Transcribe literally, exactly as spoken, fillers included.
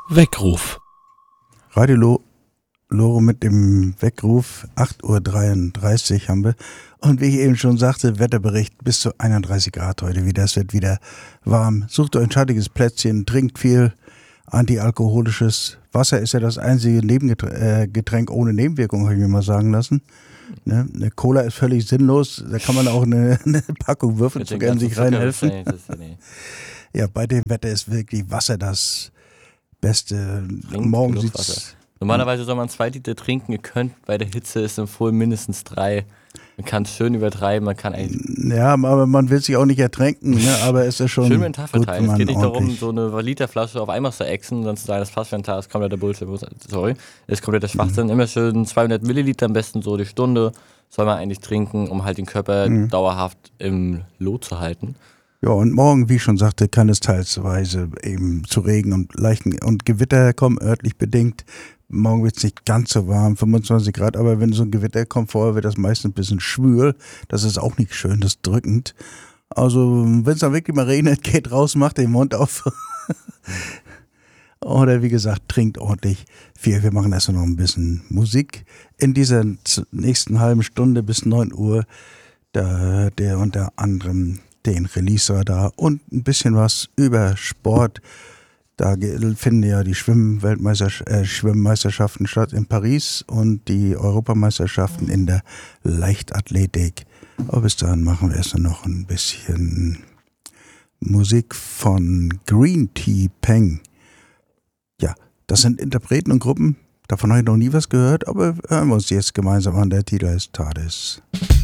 Weckruf. Radio Lo- Lore mit dem Weckruf, acht Uhr dreiunddreißig haben wir. Und wie ich eben schon sagte, Wetterbericht bis zu einunddreißig Grad heute wieder. Es wird wieder warm. Sucht euch ein schattiges Plätzchen, trinkt viel antialkoholisches Wasser. Ist ja das einzige Nebengetränk ohne Nebenwirkung, habe ich mir mal sagen lassen. Ne? Eine Cola ist völlig sinnlos. Da kann man auch eine, eine Packung Würfel zu gern sich reinhelfen. Ja, bei dem Wetter ist wirklich Wasser das Beste. Trinkt Morgen genug sieht's. Wasser. Normalerweise soll man zwei Liter trinken. Ihr könnt, bei der Hitze ist empfohlen mindestens drei. Man kann es schön übertreiben, man kann eigentlich Ja, aber man will sich auch nicht ertränken, ne? Aber es ist schon schön mit dem Tag gut, verteilen. wenn Es geht man nicht darum, ordentlich- so eine Literflasche auf einmal zu exen und dann zu sagen, das passt für einen Tag, ist kompletter Bullshit. Sorry, ist kompletter Schwachsinn. Mhm. Immer schön zweihundert Milliliter, am besten so die Stunde soll man eigentlich trinken, um halt den Körper Mhm. dauerhaft im Lot zu halten. Ja, und morgen, wie ich schon sagte, kann es teilweise eben zu Regen und leichten und Gewitter kommen, örtlich bedingt. Morgen wird es nicht ganz so warm, fünfundzwanzig Grad, aber wenn so ein Gewitter kommt, vorher wird das meistens ein bisschen schwül. Das ist auch nicht schön, das ist drückend. Also, wenn es dann wirklich mal regnet, geht raus, macht den Mund auf. Oder wie gesagt, trinkt ordentlich viel. Wir machen erst noch ein bisschen Musik in dieser z- nächsten halben Stunde bis neun Uhr. Da, der unter anderem den Release-Radar und ein bisschen was über Sport. Da ge- finden ja die Schwimmweltmeister- äh, Schwimmmeisterschaften statt in Paris und die Europameisterschaften in der Leichtathletik. Aber bis dahin machen wir erst noch ein bisschen Musik von Green Tea Peng. Ja, das sind Interpreten und Gruppen. Davon habe ich noch nie was gehört, aber hören wir uns jetzt gemeinsam an. Der Titel ist TARDIS.